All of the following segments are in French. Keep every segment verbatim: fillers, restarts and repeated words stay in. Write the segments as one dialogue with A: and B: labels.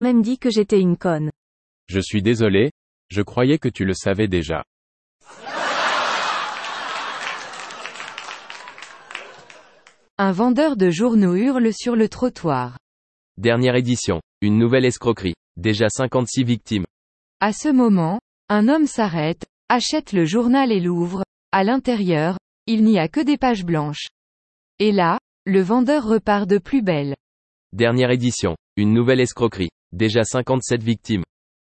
A: même dit que j'étais une conne.
B: Je suis désolé, je croyais que tu le savais déjà.
C: Un vendeur de journaux hurle sur le trottoir.
D: Dernière édition. Une nouvelle escroquerie. Déjà cinquante-six victimes.
C: À ce moment, un homme s'arrête, achète le journal et l'ouvre. À l'intérieur, il n'y a que des pages blanches. Et là, le vendeur repart de plus belle.
D: Dernière édition. Une nouvelle escroquerie. Déjà cinquante-sept victimes.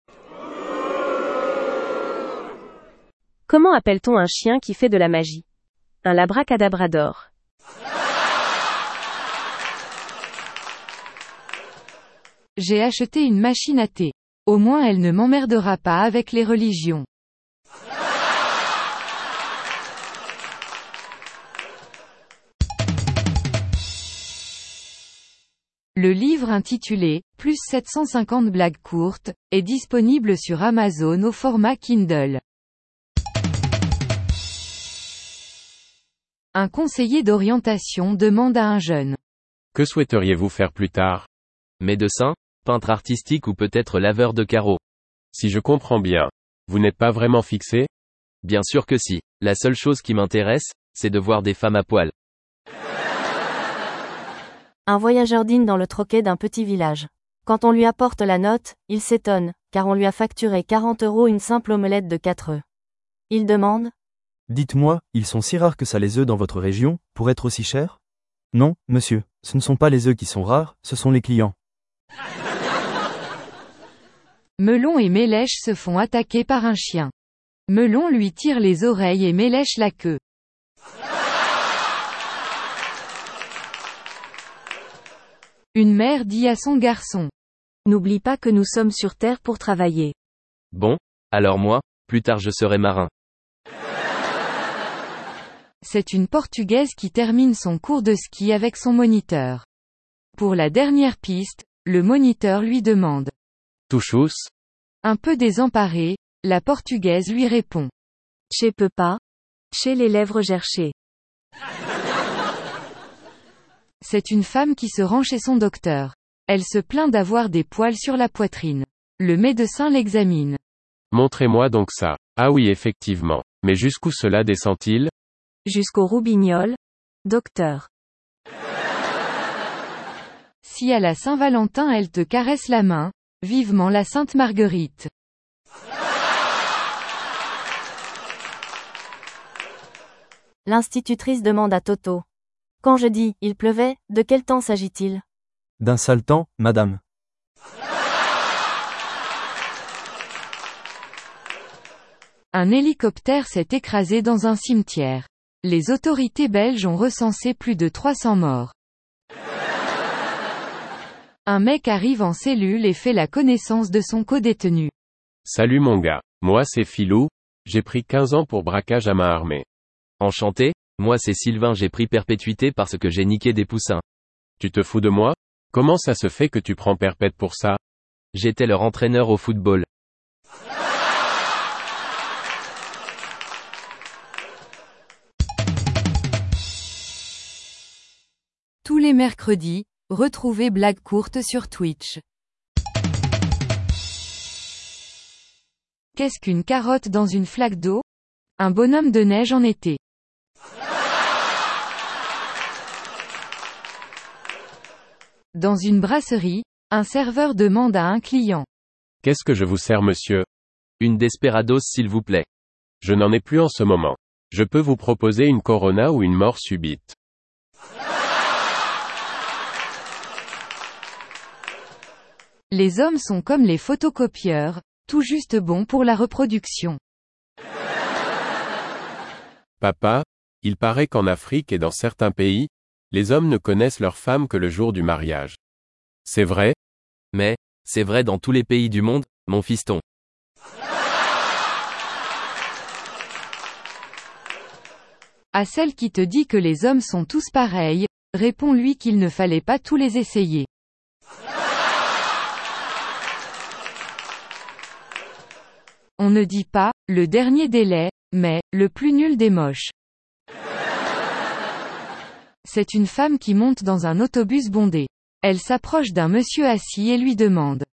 A: Comment appelle-t-on un chien qui fait de la magie? Un labracadabrador.
C: J'ai acheté une machine à thé. Au moins elle ne m'emmerdera pas avec les religions. Le livre intitulé « Plus sept cent cinquante blagues courtes » est disponible sur Amazon au format Kindle. Un conseiller d'orientation demande à un jeune.
B: Que souhaiteriez-vous faire plus tard?
D: Médecin, peintre artistique ou peut-être laveur de carreaux.
B: Si je comprends bien, vous n'êtes pas vraiment fixé?
D: Bien sûr que si. La seule chose qui m'intéresse, c'est de voir des femmes à poil.
A: Un voyageur dîne dans le troquet d'un petit village. Quand on lui apporte la note, il s'étonne, car on lui a facturé quarante euros une simple omelette de quatre œufs. Il demande.
E: Dites-moi, ils sont si rares que ça les œufs dans votre région, pour être aussi chers? Non, monsieur, ce ne sont pas les œufs qui sont rares, ce sont les clients.
C: Melon et Mélèche se font attaquer par un chien. Melon lui tire les oreilles et Mélèche la queue. Une mère dit à son garçon.
A: N'oublie pas que nous sommes sur Terre pour travailler.
D: Bon, alors moi, plus tard je serai marin.
C: C'est une Portugaise qui termine son cours de ski avec son moniteur. Pour la dernière piste, le moniteur lui demande.
B: Touchous?
C: Un peu désemparée, la Portugaise lui répond.
A: Che peux pas. Che les lèvres gerchées.
C: C'est une femme qui se rend chez son docteur. Elle se plaint d'avoir des poils sur la poitrine. Le médecin l'examine.
B: Montrez-moi donc ça. Ah oui, effectivement. Mais jusqu'où cela descend-il?
A: Jusqu'au roubignol. Docteur.
C: Si à la Saint-Valentin elle te caresse la main, vivement la Sainte Marguerite.
A: L'institutrice demande à Toto. Quand je dis « il pleuvait », de quel temps s'agit-il?
E: D'un sale temps, madame.
C: Un hélicoptère s'est écrasé dans un cimetière. Les autorités belges ont recensé plus de trois cents morts. Un mec arrive en cellule et fait la connaissance de son codétenu.
B: Salut mon gars, moi c'est Philou, j'ai pris quinze ans pour braquage à main armée.
D: Enchanté, moi c'est Sylvain, j'ai pris perpétuité parce que j'ai niqué des poussins.
B: Tu te fous de moi? Comment ça se fait que tu prends perpète pour ça?
D: J'étais leur entraîneur au football.
C: Tous les mercredis, retrouvez Blagues courtes sur Twitch. Qu'est-ce qu'une carotte dans une flaque d'eau? Un bonhomme de neige en été. Dans une brasserie, un serveur demande à un client.
B: Qu'est-ce que je vous sers monsieur?
D: Une Desperados s'il vous plaît.
B: Je n'en ai plus en ce moment. Je peux vous proposer une Corona ou une mort subite.
C: Les hommes sont comme les photocopieurs, tout juste bons pour la reproduction.
B: Papa, il paraît qu'en Afrique et dans certains pays, les hommes ne connaissent leurs femmes que le jour du mariage. C'est vrai?
D: Mais, c'est vrai dans tous les pays du monde, mon fiston.
C: À celle qui te dit que les hommes sont tous pareils, réponds-lui qu'il ne fallait pas tous les essayer. On ne dit pas, le dernier délai, mais, le plus nul des moches. C'est une femme qui monte dans un autobus bondé. Elle s'approche d'un monsieur assis et lui demande.